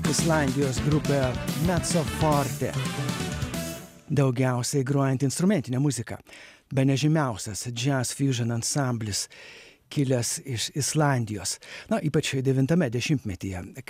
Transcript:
Islandijos grupė Mezzo Forte, daugiausiai grojant instrumentinę muziką. Bene žymiausias jazz fusion ansamblis kilęs iš Islandijos. Na, ypač 9-metyje,